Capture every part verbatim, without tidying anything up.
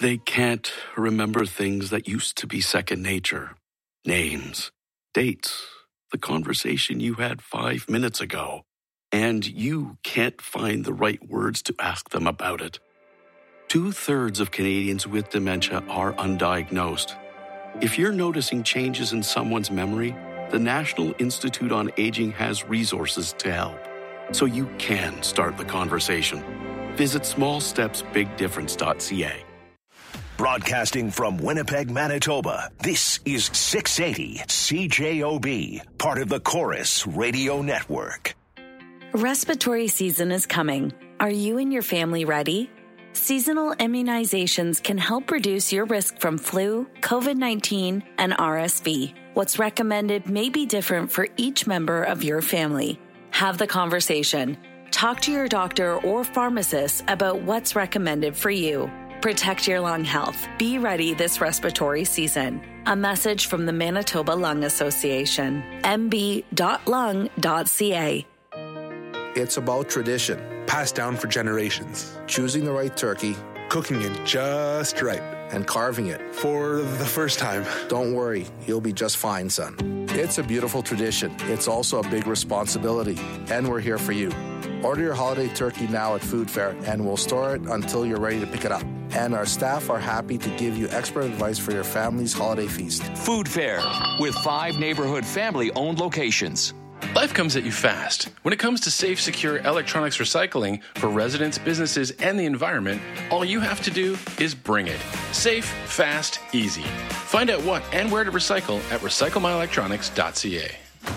They can't remember things that used to be second nature. Names, dates, the conversation you had five minutes ago. And you can't find the right words to ask them about it. Two-thirds of Canadians with dementia are undiagnosed. If you're noticing changes in someone's memory, the National Institute on Aging has resources to help, so you can start the conversation. Visit small steps big difference dot c a. Broadcasting from Winnipeg, Manitoba, this is six eighty C J O B, part of the Chorus Radio Network. Respiratory season is coming. Are you and your family ready? Seasonal immunizations can help reduce your risk from flu, covid nineteen, and R S V. What's recommended may be different for each member of your family. Have the conversation. Talk to your doctor or pharmacist about what's recommended for you. Protect your lung health. Be ready this respiratory season. A message from the Manitoba Lung Association. m b dot lung dot c a. It's about tradition, passed down for generations. choosing the right turkey, Cooking it just right. and carving it. For the first time. Don't worry, you'll be just fine, son. It's a beautiful tradition. It's also a big responsibility, and we're here for you. Order your holiday turkey now at Food Fair, and we'll store it until you're ready to pick it up. And our staff are happy to give you expert advice for your family's holiday feast. Food Fair, with five neighborhood family-owned locations. Life comes at you fast. When it comes to safe, secure electronics recycling for residents, businesses, and the environment, all you have to do is bring it. Safe, fast, easy. Find out what and where to recycle at recycle my electronics dot c a.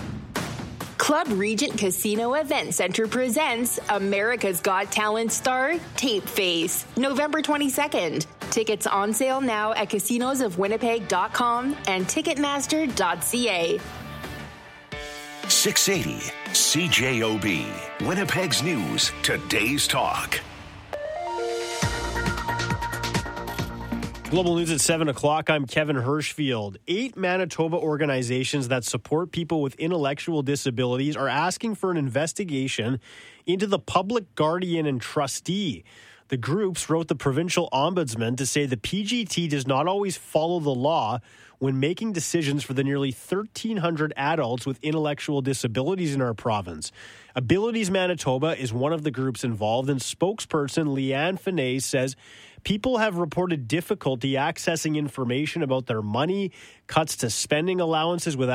Club Regent Casino Event Center presents America's Got Talent star Tape Face, November twenty-second. Tickets on sale now at casinos of winnipeg dot com and ticketmaster dot c a. six eighty C J O B, Winnipeg's News, Today's Talk. Global News at seven o'clock. I'm Kevin Hirschfield. Eight Manitoba organizations that support people with intellectual disabilities are asking for an investigation into the public guardian and trustee. The groups wrote the provincial ombudsman to say the P G T does not always follow the law when making decisions for the nearly thirteen hundred adults with intellectual disabilities in our province. Abilities Manitoba is one of the groups involved, and spokesperson Leanne Finney says people have reported difficulty accessing information about their money, cuts to spending allowances without